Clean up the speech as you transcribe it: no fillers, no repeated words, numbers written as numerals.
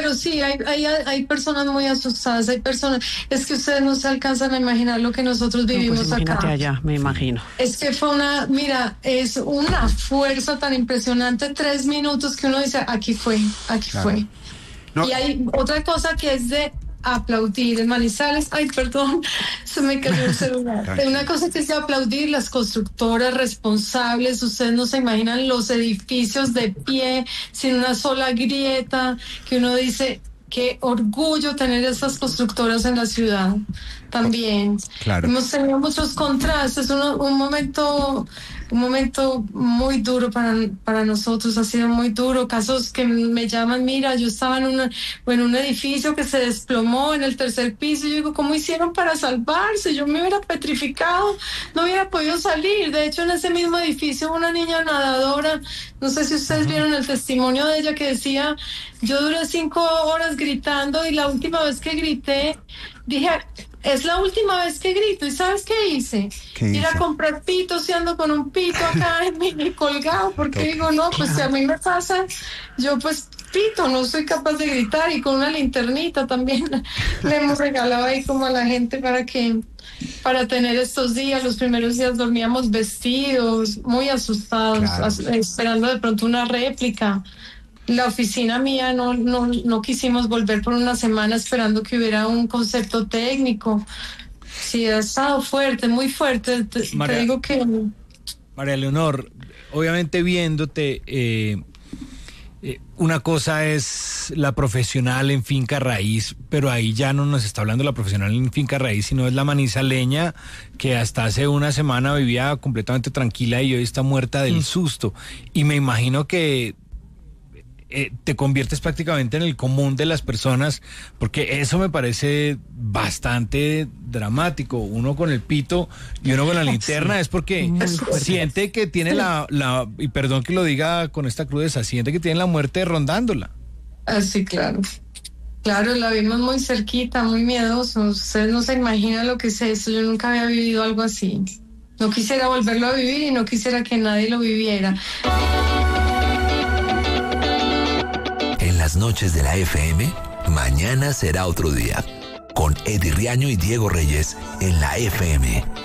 pero sí, hay personas muy asustadas, hay personas, es que ustedes no se alcanzan a imaginar lo que nosotros vivimos pues imagínate acá. allá, me imagino. Es que mira, es una fuerza tan impresionante, 3 minutos que uno dice, aquí fue. Claro. No, Y hay otra cosa que es de aplaudir en Manizales, ay, perdón, se me cayó el celular. Hay una cosa que es de aplaudir las constructoras responsables, ustedes no se imaginan los edificios de pie, sin una sola grieta, que uno dice, qué orgullo tener estas constructoras en la ciudad también. Claro. Hemos tenido muchos contrastes, un momento muy duro para nosotros, ha sido muy duro. Casos que me llaman, mira, yo estaba en un edificio que se desplomó en el 3er piso, y yo digo, ¿cómo hicieron para salvarse? Yo me hubiera petrificado, no hubiera podido salir. De hecho, en ese mismo edificio, una niña nadadora, no sé si ustedes vieron el testimonio de ella, que decía, yo duré 5 horas gritando, y la última vez que grité, dije, es la última vez que grito. ¿Y sabes qué hice? Ir a comprar pitos, y ando con un pito acá en mi colgado, porque digo, no, pues si a mí me pasa, yo pues pito, no soy capaz de gritar. Y con una linternita también le hemos regalado ahí como a la gente para tener estos días. Los primeros días dormíamos vestidos, muy asustados, esperando de pronto una réplica. La oficina mía no quisimos volver por una semana, esperando que hubiera un concepto técnico. Sí, ha estado fuerte, muy fuerte. Te digo que... María Leonor, obviamente viéndote, una cosa es la profesional en finca raíz, pero ahí ya no nos está hablando la profesional en finca raíz, sino es la manizaleña que hasta hace una semana vivía completamente tranquila y hoy está muerta del susto. Y me imagino que te conviertes prácticamente en el común de las personas, porque eso me parece bastante dramático. Uno con el pito y uno con la linterna, es porque siente que tiene y perdón que lo diga con esta crudeza, siente que tiene la muerte rondándola. Sí, claro. Claro, la vimos muy cerquita, muy miedoso. Ustedes no se imaginan lo que es eso. Yo nunca había vivido algo así. No quisiera volverlo a vivir y no quisiera que nadie lo viviera. En las noches de la FM, mañana será otro día. Con Eddie Riaño y Diego Reyes en la FM